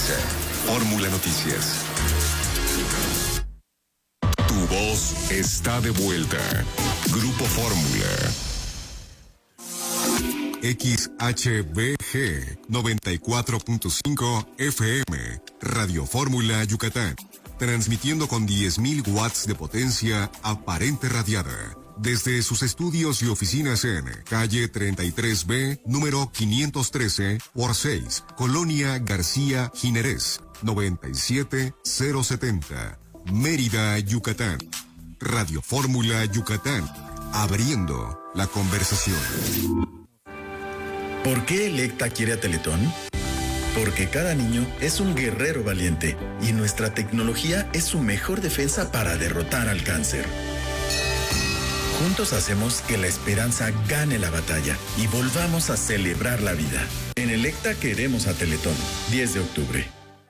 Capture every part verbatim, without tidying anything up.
Televisa. Fórmula Noticias. Tu voz está de vuelta. Grupo Fórmula. X H B G noventa y cuatro punto cinco F M, Radio Fórmula Yucatán, transmitiendo con diez mil watts de potencia aparente radiada, desde sus estudios y oficinas en calle treinta y tres B, número quinientos trece por seis, Colonia García Jiménez, noventa y siete mil setenta, Mérida, Yucatán. Radio Fórmula Yucatán, abriendo la conversación. ¿Por qué Electa quiere a Teletón? Porque cada niño es un guerrero valiente y nuestra tecnología es su mejor defensa para derrotar al cáncer. Juntos hacemos que la esperanza gane la batalla y volvamos a celebrar la vida. En Electa queremos a Teletón. diez de octubre.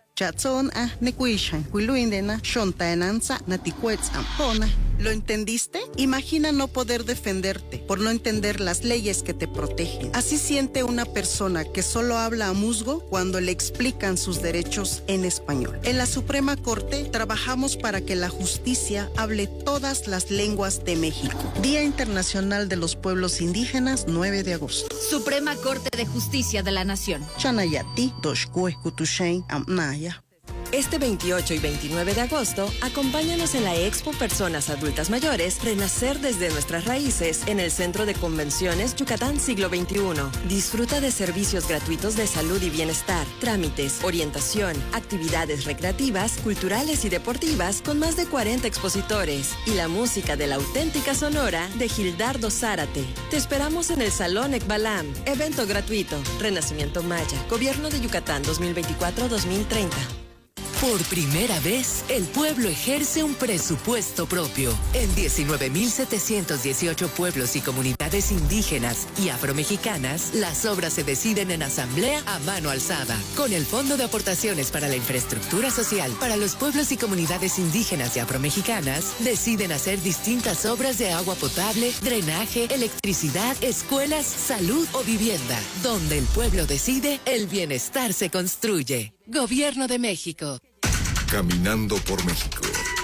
¿Lo entendiste? Imagina no poder defenderte por no entender las leyes que te protegen. Así siente una persona que solo habla a musgo cuando le explican sus derechos en español. En la Suprema Corte trabajamos para que la justicia hable todas las lenguas de México. Día Internacional de los Pueblos Indígenas, nueve de agosto. Suprema Corte de Justicia de la Nación. Chanayati, Doshkue, Kutushain, Amnaya. Este veintiocho y veintinueve de agosto, acompáñanos en la Expo Personas Adultas Mayores, Renacer desde nuestras raíces, en el Centro de Convenciones Yucatán Siglo veintiuno. Disfruta de servicios gratuitos de salud y bienestar, trámites, orientación, actividades recreativas, culturales y deportivas con más de cuarenta expositores y la música de la auténtica Sonora de Gildardo Zárate. Te esperamos en el Salón Ekbalam. Evento gratuito. Renacimiento Maya. Gobierno de Yucatán dos mil veinticuatro a dos mil treinta. Por primera vez, el pueblo ejerce un presupuesto propio. En diecinueve mil setecientos dieciocho pueblos y comunidades indígenas y afromexicanas, las obras se deciden en asamblea a mano alzada. Con el Fondo de Aportaciones para la Infraestructura Social para los pueblos y comunidades indígenas y afromexicanas, deciden hacer distintas obras de agua potable, drenaje, electricidad, escuelas, salud o vivienda. Donde el pueblo decide, el bienestar se construye. Gobierno de México. Caminando por México.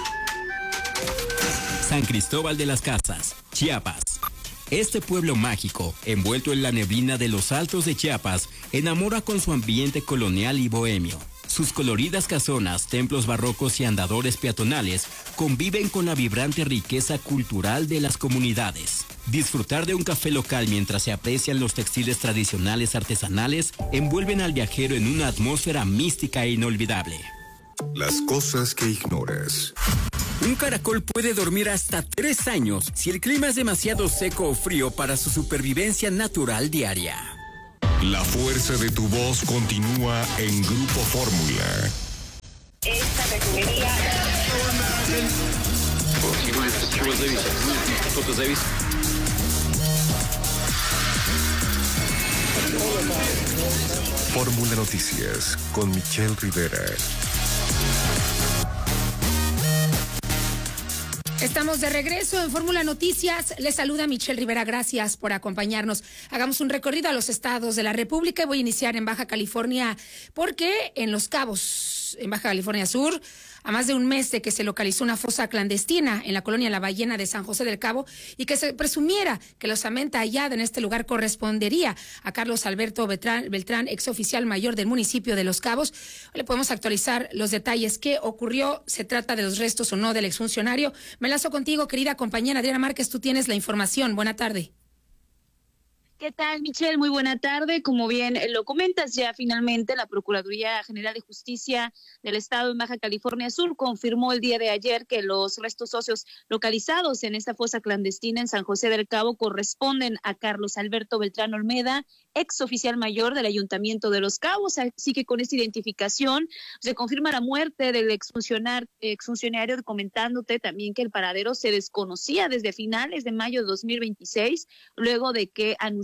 San Cristóbal de las Casas, Chiapas. Este pueblo mágico, envuelto en la neblina de los altos de Chiapas, enamora con su ambiente colonial y bohemio. Sus coloridas casonas, templos barrocos y andadores peatonales conviven con la vibrante riqueza cultural de las comunidades. Disfrutar de un café local mientras se aprecian los textiles tradicionales artesanales envuelven al viajero en una atmósfera mística e inolvidable. Las cosas que ignoras. Un caracol puede dormir hasta tres años si el clima es demasiado seco o frío para su supervivencia natural diaria. La fuerza de tu voz continúa en Grupo Fórmula. Esta resumiría. Fórmula Noticias con Michelle Rivera. Estamos de regreso en Fórmula Noticias. Les saluda Michelle Rivera. Gracias por acompañarnos. Hagamos un recorrido a los estados de la República y voy a iniciar en Baja California porque en Los Cabos, en Baja California Sur, a más de un mes de que se localizó una fosa clandestina en la colonia La Ballena de San José del Cabo y que se presumiera que la osamenta hallada en este lugar correspondería a Carlos Alberto Beltrán, Beltrán, exoficial mayor del municipio de Los Cabos. Hoy le podemos actualizar los detalles. ¿Qué ocurrió? ¿Se trata de los restos o no del exfuncionario? Me enlazo contigo, querida compañera Adriana Márquez. Tú tienes la información. Buena tarde. ¿Qué tal, Michelle? Muy buena tarde. Como bien lo comentas, ya finalmente la Procuraduría General de Justicia del Estado en Baja California Sur confirmó el día de ayer que los restos óseos localizados en esta fosa clandestina en San José del Cabo corresponden a Carlos Alberto Beltrán Olmeda, ex oficial mayor del Ayuntamiento de Los Cabos. Así que con esta identificación se confirma la muerte del exfuncionario, exfuncionario, comentándote también que el paradero se desconocía desde finales de mayo de dos mil veintiséis, luego de que anunció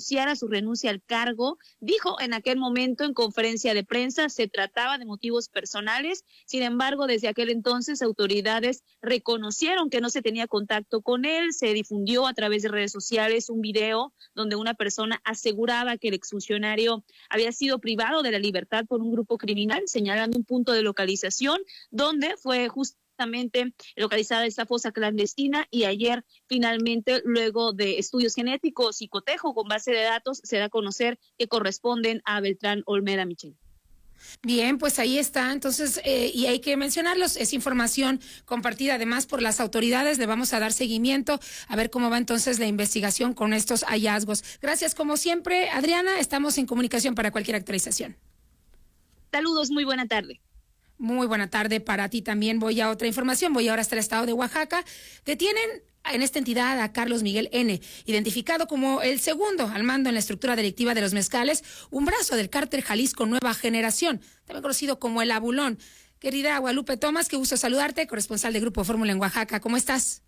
anunciara su renuncia al cargo. Dijo en aquel momento en conferencia de prensa se trataba de motivos personales. Sin embargo, desde aquel entonces autoridades reconocieron que no se tenía contacto con él. Se difundió a través de redes sociales un video donde una persona aseguraba que el exfuncionario había sido privado de la libertad por un grupo criminal, señalando un punto de localización donde fue justamente localizada esta fosa clandestina, y ayer finalmente, luego de estudios genéticos y cotejo con base de datos, se da a conocer que corresponden a Beltrán Olmeda. Michelle. Bien, pues ahí está. Entonces, eh, y hay que mencionarlos, es información compartida además por las autoridades. Le vamos a dar seguimiento a ver cómo va entonces la investigación con estos hallazgos. Gracias como siempre, Adriana. Estamos en comunicación para cualquier actualización. Saludos, muy buena tarde. Muy buena tarde para ti también. Voy a otra información. Voy ahora hasta el estado de Oaxaca. Detienen en esta entidad a Carlos Miguel N., identificado como el segundo al mando en la estructura delictiva de los mezcales, un brazo del cártel Jalisco Nueva Generación, también conocido como el Abulón. Querida Guadalupe Tomás, qué gusto saludarte, corresponsal de Grupo Fórmula en Oaxaca. ¿Cómo estás?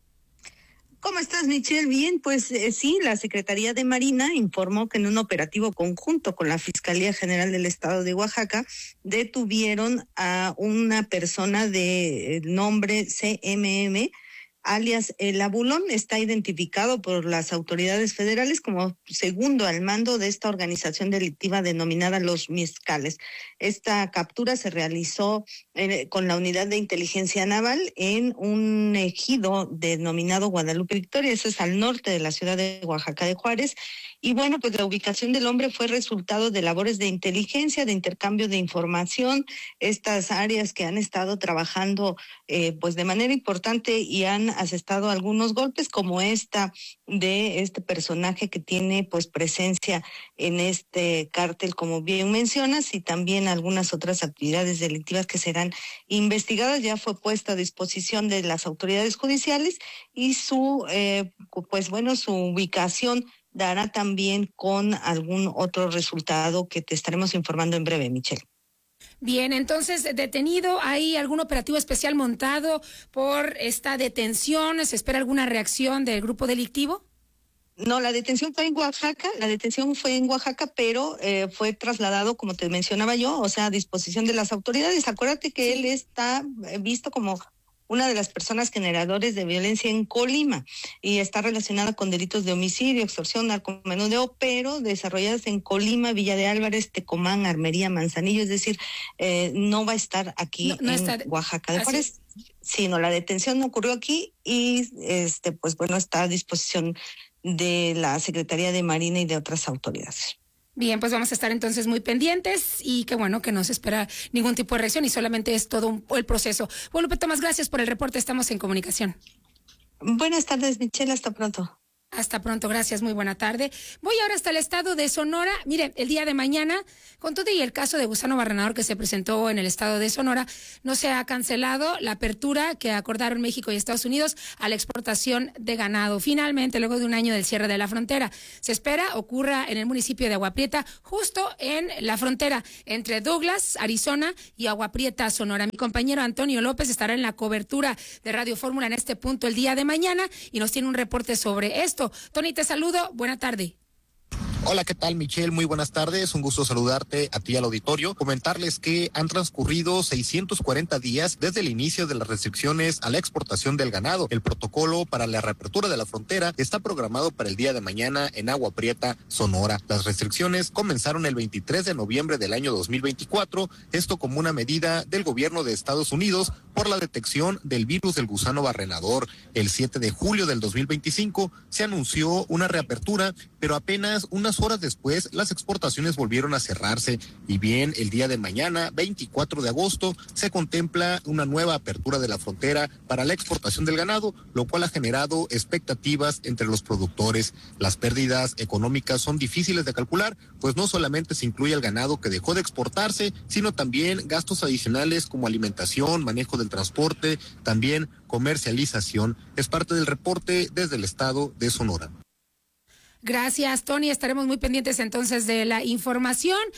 ¿Cómo estás, Michelle? Bien, pues eh, sí, la Secretaría de Marina informó que en un operativo conjunto con la Fiscalía General del Estado de Oaxaca detuvieron a una persona de eh, nombre C M M, alias El Abulón. Está identificado por las autoridades federales como segundo al mando de esta organización delictiva denominada Los Mezcales. Esta captura se realizó eh, con la unidad de inteligencia naval en un ejido denominado Guadalupe Victoria, eso es al norte de la ciudad de Oaxaca de Juárez. Y bueno, pues la ubicación del hombre fue resultado de labores de inteligencia, de intercambio de información, estas áreas que han estado trabajando eh, pues de manera importante y han asestado algunos golpes, como esta de este personaje que tiene pues presencia en este cártel, como bien mencionas, y también algunas otras actividades delictivas que serán investigadas. Ya fue puesta a disposición de las autoridades judiciales y su eh, pues bueno, su ubicación dará también con algún otro resultado que te estaremos informando en breve, Michelle. Bien, entonces, detenido, ¿hay algún operativo especial montado por esta detención? ¿Se espera alguna reacción del grupo delictivo? No, la detención fue en Oaxaca, la detención fue en Oaxaca, pero eh, fue trasladado, como te mencionaba yo, o sea, a disposición de las autoridades. Acuérdate que sí. Él está visto como una de las personas generadores de violencia en Colima y está relacionada con delitos de homicidio, extorsión, narcomenudeo, pero desarrolladas en Colima, Villa de Álvarez, Tecomán, Armería, Manzanillo, es decir, eh, no va a estar aquí no, no en está, Oaxaca de Juárez, sino la detención no ocurrió aquí y este pues bueno, está a disposición de la Secretaría de Marina y de otras autoridades. Bien, pues vamos a estar entonces muy pendientes y qué bueno que no se espera ningún tipo de reacción y solamente es todo un, el proceso. Guadalupe Tomás, gracias por el reporte, estamos en comunicación. Buenas tardes, Michelle, hasta pronto. Hasta pronto, gracias, muy buena tarde. Voy ahora hasta el estado de Sonora. Mire, el día de mañana, con todo y el caso de Gusano Barrenador que se presentó en el estado de Sonora, no se ha cancelado la apertura que acordaron México y Estados Unidos a la exportación de ganado. Finalmente, luego de un año del cierre de la frontera, se espera ocurra en el municipio de Agua Prieta, justo en la frontera entre Douglas, Arizona y Agua Prieta, Sonora. Mi compañero Antonio López estará en la cobertura de Radio Fórmula en este punto el día de mañana y nos tiene un reporte sobre esto. Tony, te saludo. Buena tarde. Hola, ¿qué tal, Michelle? Muy buenas tardes, un gusto saludarte a ti y al auditorio. Comentarles que han transcurrido seiscientos cuarenta días desde el inicio de las restricciones a la exportación del ganado. El protocolo para la reapertura de la frontera está programado para el día de mañana en Agua Prieta, Sonora. Las restricciones comenzaron el veintitrés de noviembre del año dos mil veinticuatro, esto como una medida del gobierno de Estados Unidos por la detección del virus del gusano barrenador. El siete de julio del dos mil veinticinco se anunció una reapertura, pero apenas unas horas después las exportaciones volvieron a cerrarse y bien el día de mañana, veinticuatro de agosto, se contempla una nueva apertura de la frontera para la exportación del ganado, lo cual ha generado expectativas entre los productores. Las pérdidas económicas son difíciles de calcular, pues no solamente se incluye el ganado que dejó de exportarse, sino también gastos adicionales como alimentación, manejo del transporte, también comercialización. Es parte del reporte desde el estado de Sonora. Gracias, Tony. Estaremos muy pendientes entonces de la información.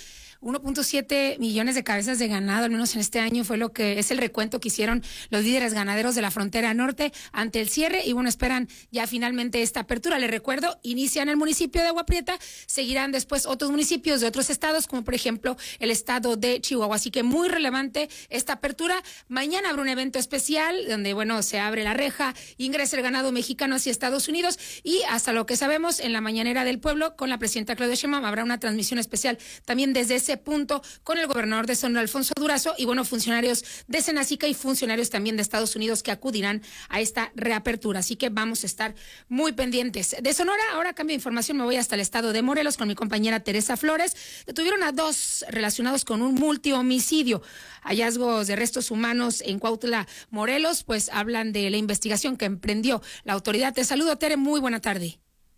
uno punto siete millones de cabezas de ganado, al menos en este año, fue lo que es el recuento que hicieron los líderes ganaderos de la frontera norte ante el cierre y bueno, esperan ya finalmente esta apertura. Les recuerdo, inician el municipio de Agua Prieta, seguirán después otros municipios de otros estados, como por ejemplo el estado de Chihuahua. Así que muy relevante esta apertura. Mañana habrá un evento especial donde, bueno, se abre la reja, ingresa el ganado mexicano hacia Estados Unidos y hasta lo que sabemos, en la mañanera del pueblo con la presidenta Claudia Sheinbaum habrá una transmisión especial también desde ese punto con el gobernador de Sonora, Alfonso Durazo, y bueno, funcionarios de Senacica y funcionarios también de Estados Unidos que acudirán a esta reapertura. Así que vamos a estar muy pendientes. De Sonora, ahora cambio de información, me voy hasta el estado de Morelos con mi compañera Teresa Flores. Detuvieron a dos relacionados con un multihomicidio. Hallazgos de restos humanos en Cuautla, Morelos, pues hablan de la investigación que emprendió la autoridad. Te saludo, Tere, muy buena tarde.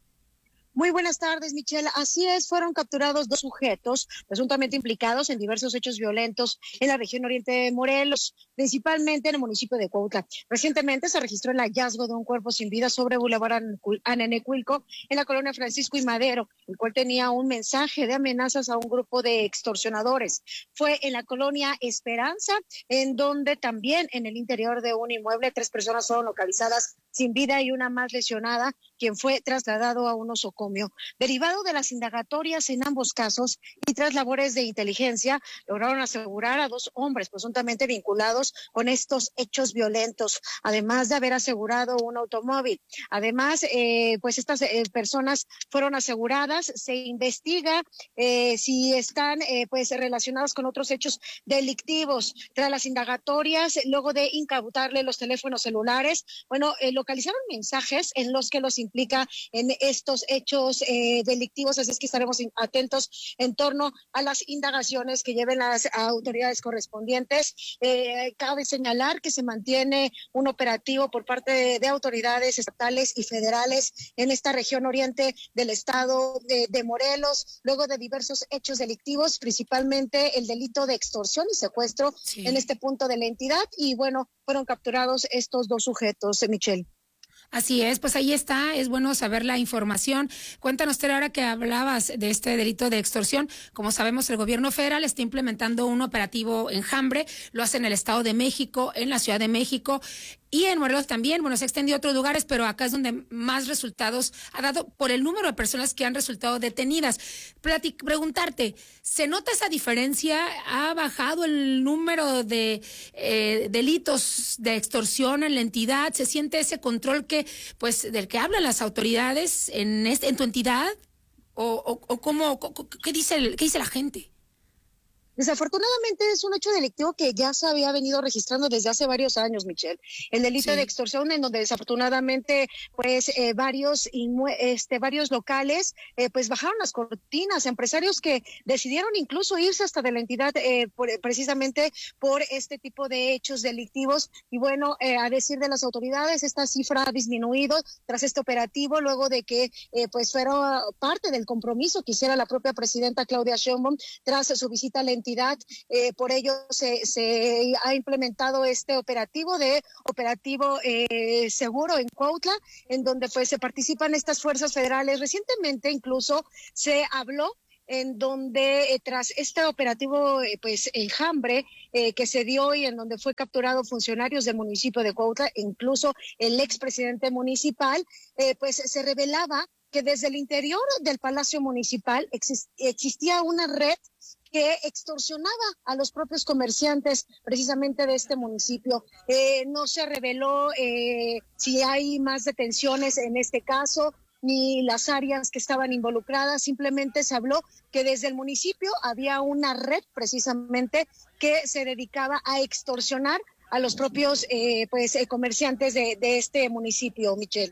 Muy buenas tardes, Michelle. Así es, fueron capturados dos sujetos presuntamente implicados en diversos hechos violentos en la región oriente de Morelos, principalmente en el municipio de Cuautla. Recientemente se registró el hallazgo de un cuerpo sin vida sobre Boulevard Anenecuilco, en la colonia Francisco y Madero, el cual tenía un mensaje de amenazas a un grupo de extorsionadores. Fue en la colonia Esperanza, en donde también en el interior de un inmueble tres personas fueron localizadas sin vida y una más lesionada, quien fue trasladado a un nosocomio. Derivado de las indagatorias en ambos casos y tras labores de inteligencia, lograron asegurar a dos hombres presuntamente vinculados con estos hechos violentos, además de haber asegurado un automóvil. Además, eh, pues estas eh, personas fueron aseguradas. Se investiga eh, si están eh, pues relacionadas con otros hechos delictivos. Tras las indagatorias, luego de incautarle los teléfonos celulares, bueno, eh, localizaron mensajes en los que los implica en estos hechos eh, delictivos, así es que estaremos atentos en torno a las indagaciones que lleven las autoridades correspondientes. Eh, cabe señalar que se mantiene un operativo por parte de, de autoridades estatales y federales en esta región oriente del estado de, de Morelos, luego de diversos hechos delictivos, principalmente el delito de extorsión y secuestro sí. en este punto de la entidad, y bueno, fueron capturados estos dos sujetos, Michelle. Así es, pues ahí está, es bueno saber la información. Cuéntanos, Tere, ahora que hablabas de este delito de extorsión, como sabemos, el gobierno federal está implementando un operativo enjambre, lo hace en el Estado de México, en la Ciudad de México y en Morelos también. Bueno, se extendió a otros lugares, pero acá es donde más resultados ha dado por el número de personas que han resultado detenidas. Platic- preguntarte, ¿se nota esa diferencia? ¿Ha bajado el número de eh, delitos de extorsión en la entidad? ¿Se siente ese control que pues del que hablan las autoridades en este, en tu entidad? ¿O, o, o cómo, qué dice el, qué dice la gente? Desafortunadamente es un hecho delictivo que ya se había venido registrando desde hace varios años, Michelle. El delito sí. de extorsión, en donde desafortunadamente pues eh, varios este varios locales eh, pues bajaron las cortinas, empresarios que decidieron incluso irse hasta de la entidad eh, por, precisamente por este tipo de hechos delictivos. Y bueno, eh, a decir de las autoridades, esta cifra ha disminuido tras este operativo, luego de que eh, pues fuera parte del compromiso que hiciera la propia presidenta Claudia Sheinbaum tras su visita a la entidad. Eh, por ello se, se ha implementado este operativo de operativo eh, seguro en Cuautla, en donde pues se participan estas fuerzas federales. Recientemente incluso se habló en donde eh, tras este operativo eh, pues enjambre eh, que se dio y en donde fue capturado funcionarios del municipio de Cuautla, incluso el expresidente municipal, eh, pues se revelaba que desde el interior del Palacio Municipal exist- existía una red que extorsionaba a los propios comerciantes precisamente de este municipio. Eh, no se reveló eh, si hay más detenciones en este caso, ni las áreas que estaban involucradas, simplemente se habló que desde el municipio había una red precisamente que se dedicaba a extorsionar a los propios eh, pues, eh, comerciantes de, de este municipio, Michelle.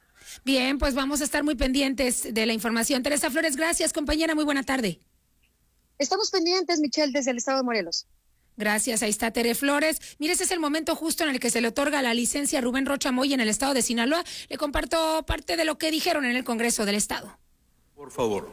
Bien, pues vamos a estar muy pendientes de la información. Teresa Flores, gracias, compañera, muy buena tarde. Estamos pendientes, Michelle, desde el estado de Morelos. Gracias, ahí está Tere Flores. Mire, ese es el momento justo en el que se le otorga la licencia a Rubén Rocha Moya en el estado de Sinaloa. Le comparto parte de lo que dijeron en el Congreso del Estado. Por favor.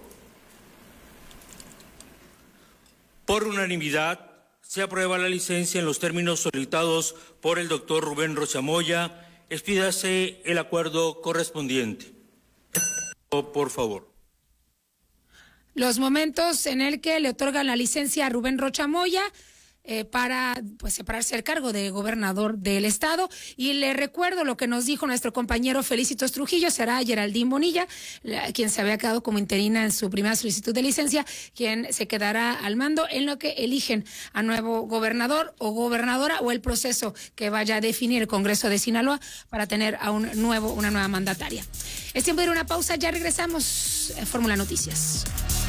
Por unanimidad, se aprueba la licencia en los términos solicitados por el doctor Rubén Rocha Moya. Expídase el acuerdo correspondiente. Por favor. los momentos en el que le otorgan la licencia a Rubén Rocha Moya Eh, para pues separarse del cargo de gobernador del estado. Y le recuerdo lo que nos dijo nuestro compañero Felicitos Trujillo: será Geraldine Bonilla, la, quien se había quedado como interina en su primera solicitud de licencia, quien se quedará al mando en lo que eligen a nuevo gobernador o gobernadora, o el proceso que vaya a definir el Congreso de Sinaloa para tener a un nuevo, una nueva mandataria. Es tiempo de ir a una pausa, ya regresamos. eh, Fórmula Noticias.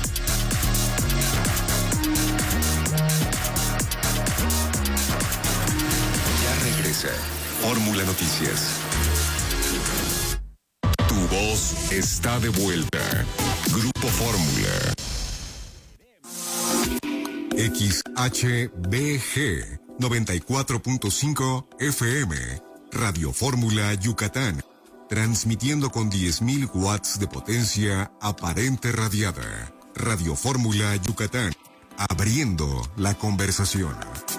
Fórmula Noticias. Tu voz está de vuelta. Grupo Fórmula. X H B G noventa y cuatro punto cinco F M. Radio Fórmula Yucatán. Transmitiendo con diez mil watts de potencia aparente radiada. Radio Fórmula Yucatán. Abriendo la conversación.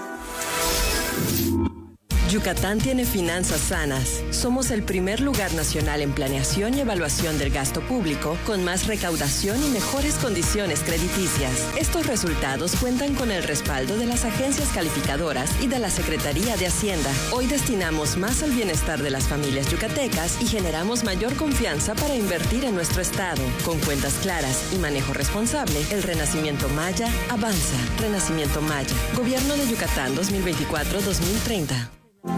Yucatán tiene finanzas sanas. Somos el primer lugar nacional en planeación y evaluación del gasto público, con más recaudación y mejores condiciones crediticias. Estos resultados cuentan con el respaldo de las agencias calificadoras y de la Secretaría de Hacienda. Hoy destinamos más al bienestar de las familias yucatecas y generamos mayor confianza para invertir en nuestro estado. Con cuentas claras y manejo responsable, el Renacimiento Maya avanza. Renacimiento Maya. Gobierno de Yucatán dos mil veinticuatro a dos mil treinta.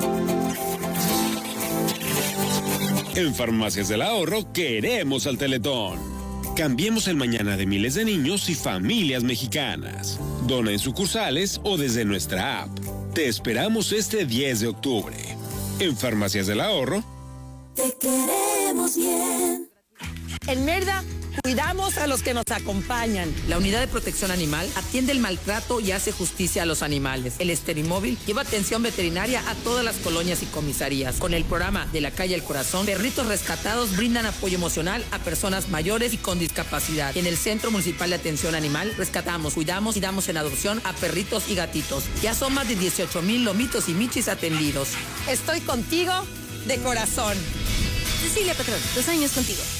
En Farmacias del Ahorro queremos al Teletón. Cambiemos el mañana de miles de niños y familias mexicanas. Dona en sucursales o desde nuestra app. Te esperamos este diez de octubre. En Farmacias del Ahorro. Te queremos bien. En Mérida, cuidamos a los que nos acompañan. La Unidad de Protección Animal atiende el maltrato y hace justicia a los animales. El Esterimóvil lleva atención veterinaria a todas las colonias y comisarías. Con el programa De la Calle al Corazón, perritos rescatados brindan apoyo emocional a personas mayores y con discapacidad. En el Centro Municipal de Atención Animal, rescatamos, cuidamos y damos en adopción a perritos y gatitos. Ya son más de dieciocho mil lomitos y michis atendidos. Estoy contigo de corazón. Cecilia Patrón, dos años contigo.